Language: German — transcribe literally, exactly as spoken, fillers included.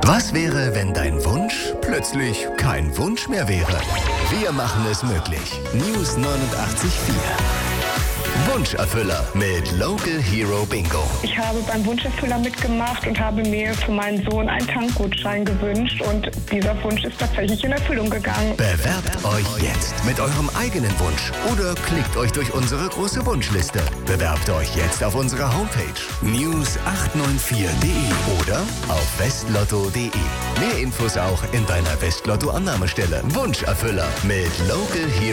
Was wäre, wenn dein Wunsch plötzlich kein Wunsch mehr wäre? Wir machen es möglich. News neunundachtzig Komma vier. Wunscherfüller mit Local Hero Bingo. Ich habe beim Wunscherfüller mitgemacht und habe mir für meinen Sohn einen Tankgutschein gewünscht und dieser Wunsch ist tatsächlich in Erfüllung gegangen. Bewerbt euch jetzt mit eurem eigenen Wunsch oder klickt euch durch unsere große Wunschliste. Bewerbt euch jetzt auf unserer Homepage news acht neun vier punkt de oder auf westlotto punkt de. Mehr Infos auch in deiner Westlotto-Annahmestelle. Wunscherfüller mit Local Hero